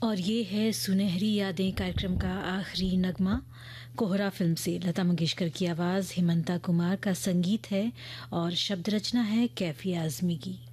और ये है सुनहरी यादें कार्यक्रम का आखिरी नगमा। कोहरा फिल्म से लता मंगेशकर की आवाज, हेमंता कुमार का संगीत है और शब्द रचना है कैफी आजमी की।